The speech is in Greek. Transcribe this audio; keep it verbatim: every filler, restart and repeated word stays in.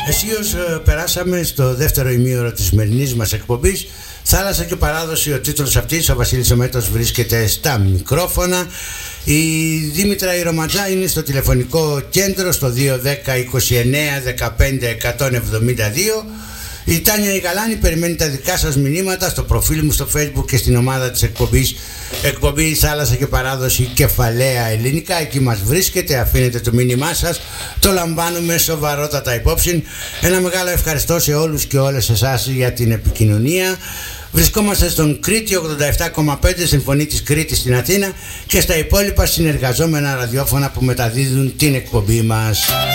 Αισίως περάσαμε στο δεύτερο ημίωρο της σημερινής μας εκπομπής. Θάλασσα και παράδοση, ο τίτλος αυτής. Ο Βασίλης Ομέτος βρίσκεται στα μικρόφωνα. Η Δήμητρα Ηρωματζά είναι στο τηλεφωνικό κέντρο στο δύο ένα μηδέν είκοσι εννέα δεκαπέντε εκατόν εβδομήντα δύο. Η Τάνια η Γαλάνη περιμένει τα δικά σας μηνύματα στο προφίλ μου στο Facebook και στην ομάδα της εκπομπής, εκπομπή Θάλασσα και Παράδοση Κεφαλαία Ελληνικά. Εκεί μας βρίσκεται, αφήνετε το μήνυμά σας, το λαμβάνουμε σοβαρότατα υπόψη. Ένα μεγάλο ευχαριστώ σε όλους και όλες εσάς για την επικοινωνία. Βρισκόμαστε στον Κρήτη ογδόντα επτά κόμμα πέντε, στην Φωνή της Κρήτης στην Αθήνα, και στα υπόλοιπα συνεργαζόμενα ραδιόφωνα που μεταδίδουν την εκπομπή μας.